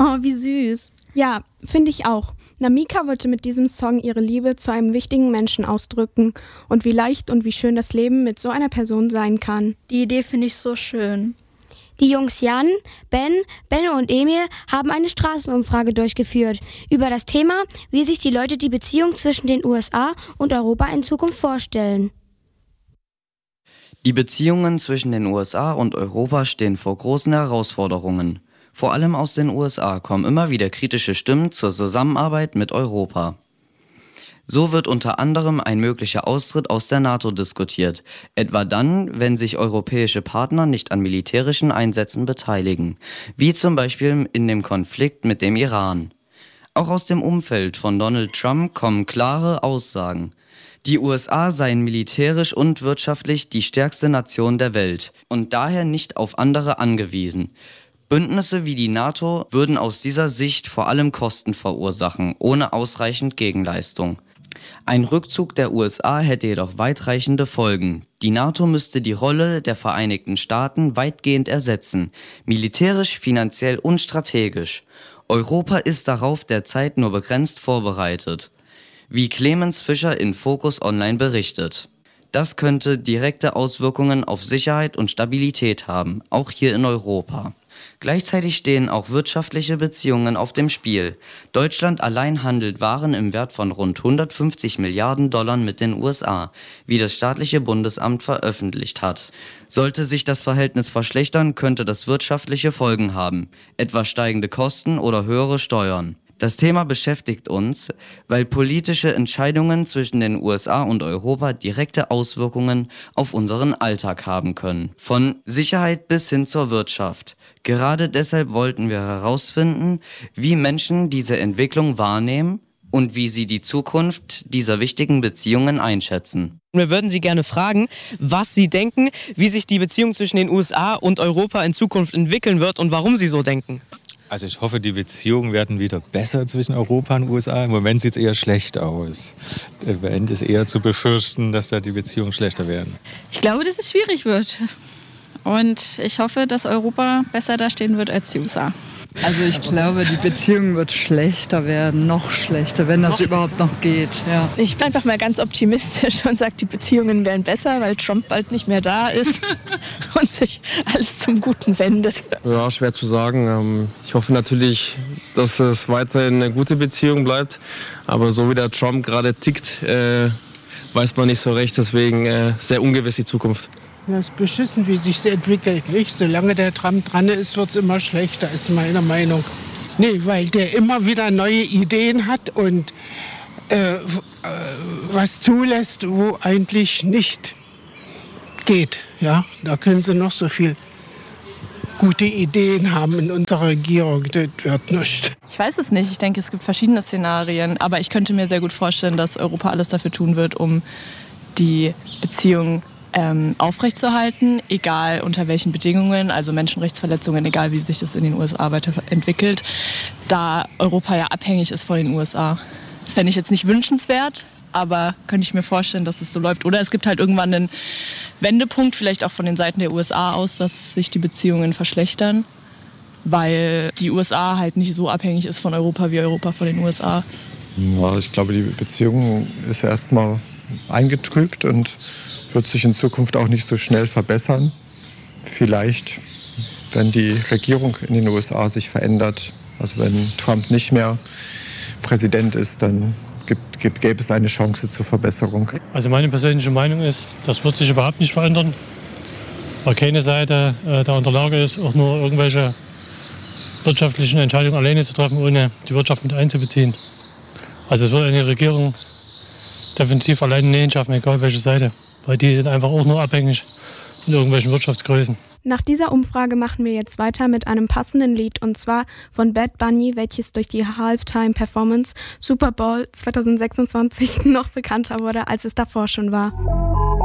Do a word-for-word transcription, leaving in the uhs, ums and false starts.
Oh, wie süß. Ja, finde ich auch. Namika wollte mit diesem Song ihre Liebe zu einem wichtigen Menschen ausdrücken und wie leicht und wie schön das Leben mit so einer Person sein kann. Die Idee finde ich so schön. Die Jungs Jan, Ben, Benno und Emil haben eine Straßenumfrage durchgeführt über das Thema, wie sich die Leute die Beziehung zwischen den U S A und Europa in Zukunft vorstellen. Die Beziehungen zwischen den U S A und Europa stehen vor großen Herausforderungen. Vor allem aus den U S A kommen immer wieder kritische Stimmen zur Zusammenarbeit mit Europa. So wird unter anderem ein möglicher Austritt aus der NATO diskutiert, etwa dann, wenn sich europäische Partner nicht an militärischen Einsätzen beteiligen, wie zum Beispiel in dem Konflikt mit dem Iran. Auch aus dem Umfeld von Donald Trump kommen klare Aussagen. Die U S A seien militärisch und wirtschaftlich die stärkste Nation der Welt und daher nicht auf andere angewiesen. Bündnisse wie die NATO würden aus dieser Sicht vor allem Kosten verursachen, ohne ausreichend Gegenleistung. Ein Rückzug der U S A hätte jedoch weitreichende Folgen. Die NATO müsste die Rolle der Vereinigten Staaten weitgehend ersetzen, militärisch, finanziell und strategisch. Europa ist darauf derzeit nur begrenzt vorbereitet. Wie Clemens Fischer in Focus Online berichtet. Das könnte direkte Auswirkungen auf Sicherheit und Stabilität haben, auch hier in Europa. Gleichzeitig stehen auch wirtschaftliche Beziehungen auf dem Spiel. Deutschland allein handelt Waren im Wert von rund hundertfünfzig Milliarden Dollar mit den U S A, wie das staatliche Bundesamt veröffentlicht hat. Sollte sich das Verhältnis verschlechtern, könnte das wirtschaftliche Folgen haben, etwa steigende Kosten oder höhere Steuern. Das Thema beschäftigt uns, weil politische Entscheidungen zwischen den U S A und Europa direkte Auswirkungen auf unseren Alltag haben können. Von Sicherheit bis hin zur Wirtschaft. Gerade deshalb wollten wir herausfinden, wie Menschen diese Entwicklung wahrnehmen und wie sie die Zukunft dieser wichtigen Beziehungen einschätzen. Wir würden Sie gerne fragen, was Sie denken, wie sich die Beziehung zwischen den U S A und Europa in Zukunft entwickeln wird und warum Sie so denken. Also ich hoffe, die Beziehungen werden wieder besser zwischen Europa und U S A. Im Moment sieht es eher schlecht aus. Im Moment ist eher zu befürchten, dass da die Beziehungen schlechter werden. Ich glaube, dass es schwierig wird. Und ich hoffe, dass Europa besser dastehen wird als die U S A. Also ich glaube, die Beziehung wird schlechter werden, noch schlechter, wenn das überhaupt noch geht. Ja. Ich bin einfach mal ganz optimistisch und sage, die Beziehungen werden besser, weil Trump bald nicht mehr da ist und sich alles zum Guten wendet. Ja, schwer zu sagen. Ich hoffe natürlich, dass es weiterhin eine gute Beziehung bleibt. Aber so wie der Trump gerade tickt, äh, weiß man nicht so recht. Deswegen äh, sehr ungewiss die Zukunft. Das ist beschissen, wie sich entwickelt, nicht? Solange der Trump dran ist, wird es immer schlechter, ist meine Meinung. Nee, weil der immer wieder neue Ideen hat und äh, was zulässt, wo eigentlich nicht geht. Ja? Da können sie noch so viel gute Ideen haben in unserer Regierung, das wird nichts. Ich weiß es nicht. Ich denke, es gibt verschiedene Szenarien. Aber ich könnte mir sehr gut vorstellen, dass Europa alles dafür tun wird, um die Beziehung Ähm, aufrechtzuerhalten, egal unter welchen Bedingungen, also Menschenrechtsverletzungen, egal wie sich das in den U S A weiterentwickelt, da Europa ja abhängig ist von den U S A. Das fände ich jetzt nicht wünschenswert, aber könnte ich mir vorstellen, dass es so läuft. Oder es gibt halt irgendwann einen Wendepunkt, vielleicht auch von den Seiten der U S A aus, dass sich die Beziehungen verschlechtern, weil die U S A halt nicht so abhängig ist von Europa wie Europa von den U S A. Ja, ich glaube, die Beziehung ist erstmal eingetrübt und wird sich in Zukunft auch nicht so schnell verbessern. Vielleicht, wenn die Regierung in den U S A sich verändert, also wenn Trump nicht mehr Präsident ist, dann gibt, gibt, gäbe es eine Chance zur Verbesserung. Also meine persönliche Meinung ist, das wird sich überhaupt nicht verändern, weil keine Seite äh, da in der Lage ist, auch nur irgendwelche wirtschaftlichen Entscheidungen alleine zu treffen, ohne die Wirtschaft mit einzubeziehen. Also es wird eine Regierung definitiv alleine nicht schaffen, egal welche Seite. Weil die sind einfach auch nur abhängig von irgendwelchen Wirtschaftsgrößen. Nach dieser Umfrage machen wir jetzt weiter mit einem passenden Lied und zwar von Bad Bunny, welches durch die Halftime-Performance Super Bowl zwanzig sechsundzwanzig noch bekannter wurde, als es davor schon war.